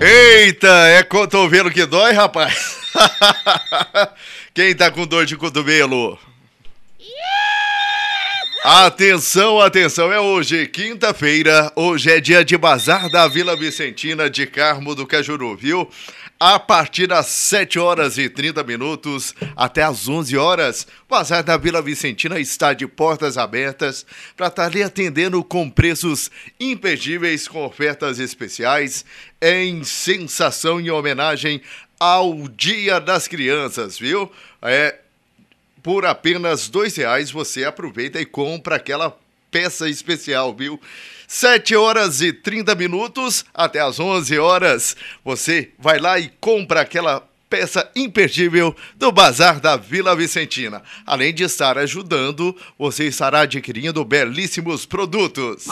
Eita, é cotovelo que dói, rapaz? Quem tá com dor de cotovelo? Atenção, atenção, é hoje, quinta-feira, hoje é dia de Bazar da Vila Vicentina de Carmo do Cajuru, viu? A partir das 7 horas e 30 minutos até às 11 horas, o Bazar da Vila Vicentina está de portas abertas para estar lhe atendendo com preços imperdíveis, com ofertas especiais, em sensação e homenagem ao Dia das Crianças, viu? Por apenas R$2 você aproveita e compra aquela peça especial, viu? 7 horas e 30 minutos até as 11 horas. Você vai lá e compra aquela peça imperdível do Bazar da Vila Vicentina. Além de estar ajudando, você estará adquirindo belíssimos produtos.